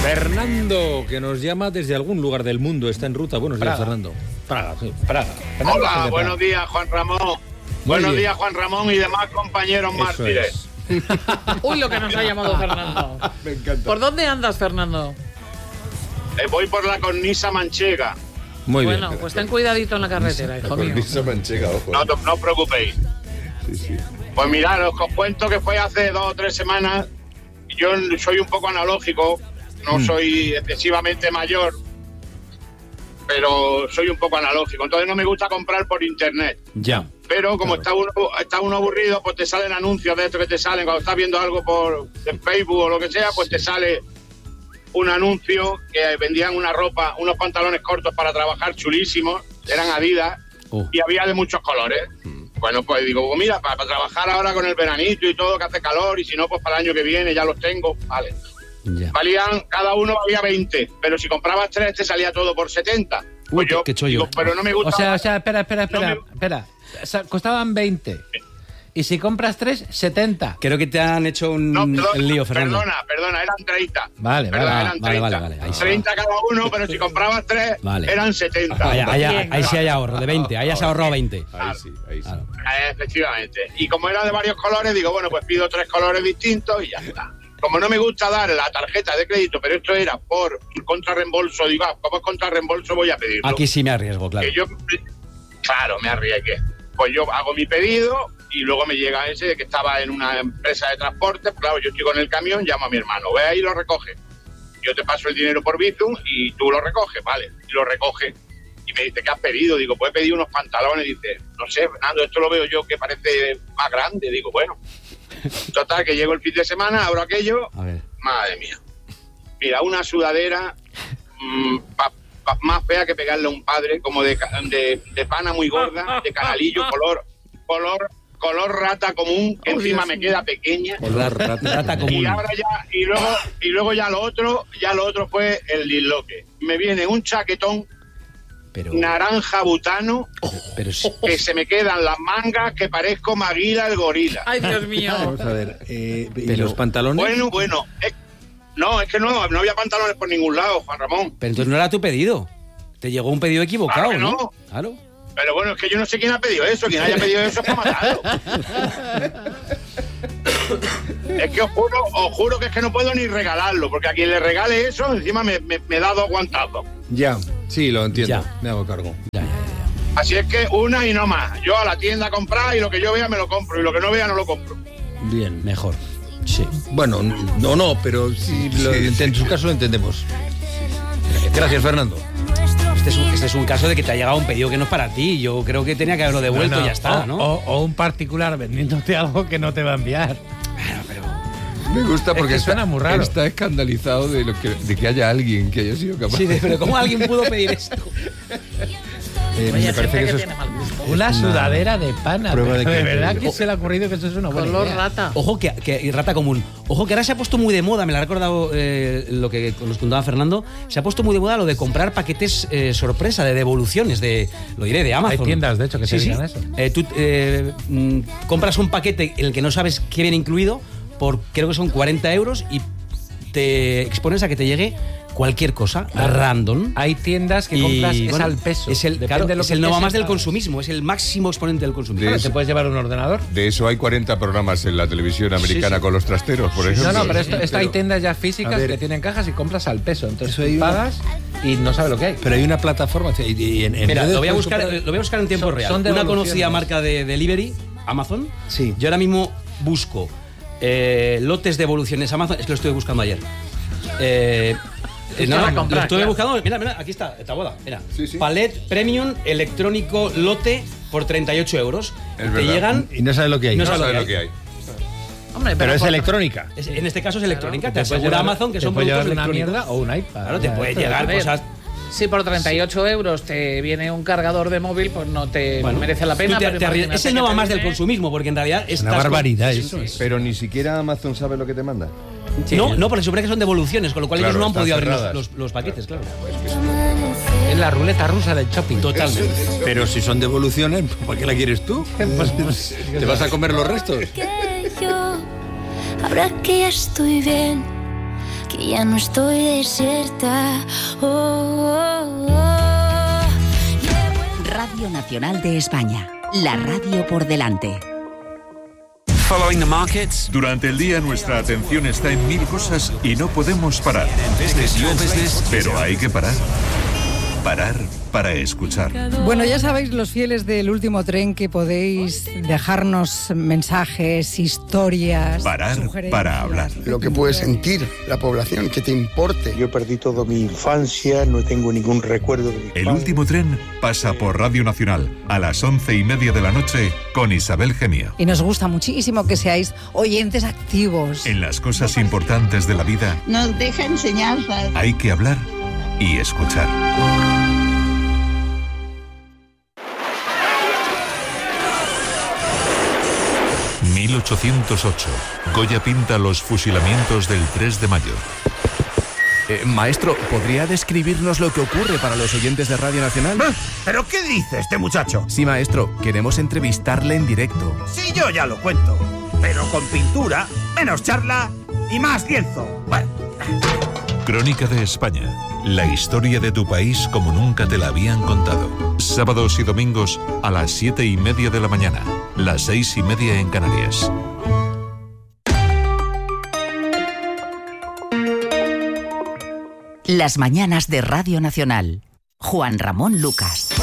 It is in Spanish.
Fernando, que nos llama desde algún lugar del mundo, está en ruta. Buenos días, Fernando. Praga, sí, Praga. Fernando. Hola, buenos días, Juan Ramón. Buenos días, Juan Ramón y demás compañeros mártires. Uy, lo que nos ha llamado Fernando. Me encanta. ¿Por dónde andas, Fernando? Voy por la cornisa manchega. Muy bien. Bueno, pues ten cuidadito en la carretera, hijo mío. Cornisa manchega, ojo. No os preocupéis. Sí. Pues mirad, os cuento que fue hace 2 o 3 semanas. Yo soy un poco analógico, no soy excesivamente mayor, pero soy un poco analógico. Entonces no me gusta comprar por internet. Ya. Pero como está uno aburrido, pues te salen anuncios de estos que te salen. Cuando estás viendo algo en Facebook o lo que sea, pues te sale un anuncio que vendían una ropa, unos pantalones cortos para trabajar chulísimos, eran Adidas, y había de muchos colores. Bueno, pues digo, pues mira, para trabajar ahora con el veranito y todo, que hace calor, y si no, pues para el año que viene ya los tengo, vale. Ya. Cada uno valía 20, pero si comprabas 3 te salía todo por 70. Pues yo qué chollo. digo, pero no me gusta. O sea, espera. Costaban 20. Y si compras 3, 70. Creo que te han hecho el lío, Fernando. Perdona, eran 30. Vvale. Eran 30. Vale. Ahí sí. 30 cada uno, pero si comprabas 3, eran 70. Ahí sí hay ahorro, de 20. Ahí has ahorrado 20. Ahí sí. Claro. Efectivamente. Y como era de varios colores, digo, bueno, pues pido 3 colores distintos y ya está. Como no me gusta dar la tarjeta de crédito, pero esto era por contrarreembolso, digo, como es contrarreembolso voy a pedirlo. Aquí sí me arriesgo, claro. Claro, me arriesgué. Pues yo hago mi pedido y luego me llega ese de que estaba en una empresa de transporte. Claro, yo estoy con el camión, llamo a mi hermano, ve ahí y lo recoge. Yo te paso el dinero por Bizum y tú lo recoges, vale. Y lo recoge. Y me dice, ¿qué has pedido? Digo, pues he pedido unos pantalones. Dice, no sé, Fernando, esto lo veo yo que parece más grande. Digo, bueno. Total, que llego el fin de semana, abro aquello. A ver. Madre mía. Mira, una sudadera más fea que pegarle a un padre, como de pana muy gorda, de canalillo, color rata común, que encima me queda pequeña. Rata común. Y ahora ya, y luego ya lo otro fue el disloque. Me viene un chaquetón naranja butano, que se me quedan las mangas que parezco Maguila el gorila. Ay, Dios mío. Vamos a ver, ¿y los pantalones? Bueno, es que no había pantalones por ningún lado, Juan Ramón. Pero entonces no era tu pedido. Te llegó un pedido equivocado, claro, ¿no? Claro. Pero bueno, es que yo no sé quién ha pedido eso. Quien haya pedido eso está matado. Es que os juro que es que no puedo ni regalarlo, porque a quien le regale eso, encima me da 2 guantazos. Ya, sí, lo entiendo. Ya. Me hago cargo. Ya. Así es que una y no más. Yo a la tienda a comprar y lo que yo vea me lo compro, y lo que no vea no lo compro. Bien. Mejor. Sí. Bueno, no, pero sí, en su caso lo entendemos. Gracias, Fernando. Este es un caso de que te ha llegado un pedido que no es para ti. Yo creo que tenía que haberlo devuelto y ya está, ¿no? O un particular vendiéndote algo que no te va a enviar. Bueno, pero... Me gusta porque suena muy raro. Está escandalizado de que haya alguien que haya sido capaz. Sí, pero ¿cómo alguien pudo pedir esto? Me parece que eso es tiene mal gusto. Una sudadera de pana. prueba de De que- verdad que se le ha ocurrido que eso es una buena Color idea. rata. Ojo y rata común. Ojo que ahora se ha puesto muy de moda, me lo ha recordado lo que nos contaba Fernando, se ha puesto muy de moda lo de comprar paquetes sorpresa, de devoluciones, de Amazon. Hay tiendas, de hecho, que se dedican a eso. Tú compras un paquete en el que no sabes qué viene incluido por, creo que son 40 euros y te expones a que te llegue cualquier cosa, random. Hay tiendas que compras al peso. Es el, Depende claro, de lo es que el no estés más del en consumismo, es el máximo exponente del consumismo. Claro, te puedes llevar un ordenador. De eso hay 40 programas en la televisión americana con los trasteros, por ejemplo. No, pero esto hay tiendas ya físicas que tienen cajas y compras al peso. Entonces tú pagas y no sabes lo que hay. Pero hay una plataforma. Mira, lo voy a buscar en tiempo real. son Una conocida devoluciones. marca de delivery, Amazon. Sí. Yo ahora mismo busco lotes de devoluciones Amazon. Es que lo estuve buscando ayer. Lo estuve buscando. Mira, aquí está boda. Mira, Sí. Palet Premium electrónico lote por 38 euros. Es Te verdad. llegan. Y no sabes lo que hay. No No sabes sabes lo que hay. Hombre, Pero es por- electrónica. En este caso es electrónica. Te puedes asegura llevar- Amazon que te son puede productos llevar una electrónicos. mierda o un iPad. Claro, te puede a llegar ver, cosas. Si por 38 euros te viene un cargador de móvil, pues no te Bueno, merece la pena. tú te pero arriesgas. imagínate Es el que no va te más del viene- consumismo, porque en realidad es Una barbaridad eso. Pero ni siquiera Amazon sabe lo que te manda. No, porque supone que son devoluciones, con lo cual Claro, ellos no han están podido abrir cerradas. los paquetes, claro. Es la ruleta rusa del shopping. Totalmente. Pero si son devoluciones, ¿por qué la quieres tú? ¿Te vas a comer los restos? Que yo, ahora que ya estoy bien, que ya no estoy desierta. Oh, oh, oh. Radio Nacional de España, la radio por delante. Following the markets. Durante el día nuestra atención está en mil cosas y no podemos parar. Pero hay que parar. Parar para escuchar. Bueno, ya sabéis, los fieles del Último Tren, que podéis dejarnos mensajes, historias, parar para hablar. Lo que puede sentir la población, que te importe. Yo perdí toda mi infancia, no tengo ningún recuerdo de mi El Último Tren pasa por Radio Nacional a las 11:30 de la noche con Isabel Gemio. Y nos gusta muchísimo que seáis oyentes activos. En las cosas importantes de la vida nos deja enseñanzas. Hay que hablar y escuchar. ...1808... Goya pinta los fusilamientos del 3 de mayo. Maestro, ¿podría describirnos lo que ocurre para los oyentes de Radio Nacional? ¿Pero qué dice este muchacho? Sí, maestro, queremos entrevistarle en directo. Sí, yo ya lo cuento. Pero con pintura, menos charla y más lienzo. Bueno. Crónica de España. La historia de tu país como nunca te la habían contado. Sábados y domingos a las 7:30 de la mañana. Las 6:30 en Canarias. Las mañanas de Radio Nacional. Juan Ramón Lucas.